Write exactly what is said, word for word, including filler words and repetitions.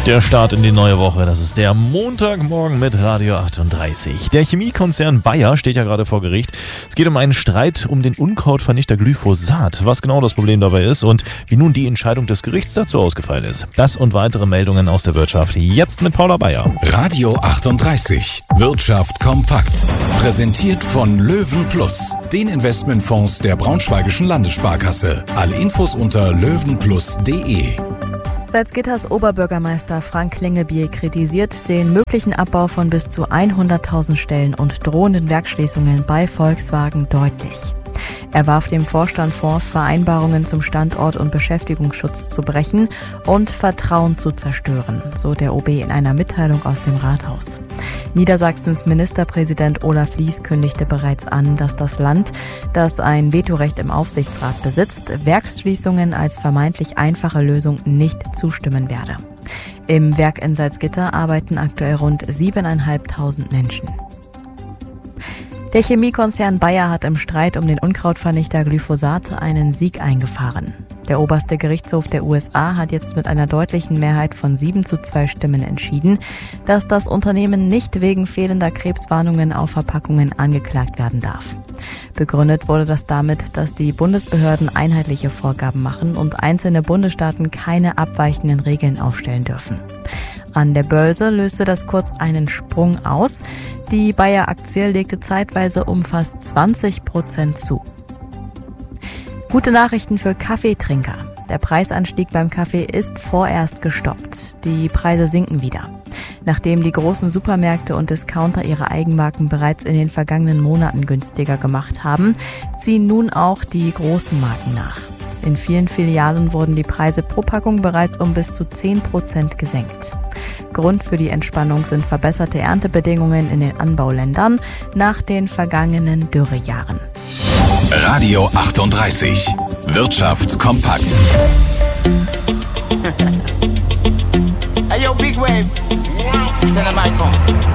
Der Start in die neue Woche, das ist der Montagmorgen mit Radio achtunddreißig. Der Chemiekonzern Bayer steht ja gerade vor Gericht. Es geht um einen Streit um den Unkrautvernichter Glyphosat. Was genau das Problem dabei ist und wie nun die Entscheidung des Gerichts dazu ausgefallen ist. Das und weitere Meldungen aus der Wirtschaft jetzt mit Paula Bayer. Radio achtunddreißig, Wirtschaft kompakt. Präsentiert von Löwen Plus, den Investmentfonds der Braunschweigischen Landessparkasse. Alle Infos unter löwenplus punkt de. Salzgitters Oberbürgermeister Frank Klingebier kritisiert den möglichen Abbau von bis zu hunderttausend Stellen und drohenden Werksschließungen bei Volkswagen deutlich. Er warf dem Vorstand vor, Vereinbarungen zum Standort- und Beschäftigungsschutz zu brechen und Vertrauen zu zerstören, so der O B in einer Mitteilung aus dem Rathaus. Niedersachsens Ministerpräsident Olaf Lies kündigte bereits an, dass das Land, das ein Vetorecht im Aufsichtsrat besitzt, Werksschließungen als vermeintlich einfache Lösung nicht zustimmen werde. Im Werk in Salzgitter arbeiten aktuell rund siebentausendfünfhundert Menschen. Der Chemiekonzern Bayer hat im Streit um den Unkrautvernichter Glyphosat einen Sieg eingefahren. Der oberste Gerichtshof der U S A hat jetzt mit einer deutlichen Mehrheit von sieben zu zwei Stimmen entschieden, dass das Unternehmen nicht wegen fehlender Krebswarnungen auf Verpackungen angeklagt werden darf. Begründet wurde das damit, dass die Bundesbehörden einheitliche Vorgaben machen und einzelne Bundesstaaten keine abweichenden Regeln aufstellen dürfen. An der Börse löste das kurz einen Sprung aus. Die Bayer-Aktie legte zeitweise um fast zwanzig Prozent zu. Gute Nachrichten für Kaffeetrinker. Der Preisanstieg beim Kaffee ist vorerst gestoppt. Die Preise sinken wieder. Nachdem die großen Supermärkte und Discounter ihre Eigenmarken bereits in den vergangenen Monaten günstiger gemacht haben, ziehen nun auch die großen Marken nach. In vielen Filialen wurden die Preise pro Packung bereits um bis zu zehn Prozent gesenkt. Grund für die Entspannung sind verbesserte Erntebedingungen in den Anbauländern nach den vergangenen Dürrejahren. Radio achtunddreißig, Wirtschaft kompakt. Hey yo, big wave. Tell them I come.